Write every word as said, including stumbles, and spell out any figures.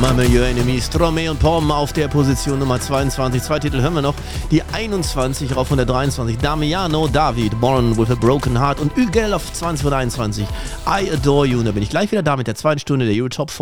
Mama Your Enemy, Stromae und Pom auf der Position Nummer zweiundzwanzig. Zwei Titel hören wir noch. Die einundzwanzig rauf von der dreiundzwanzig. Damiano David, Born with a Broken Heart und Ügel auf zwanzig und einundzwanzig. I Adore You. Und da bin ich gleich wieder da mit der zweiten Stunde der Euro Top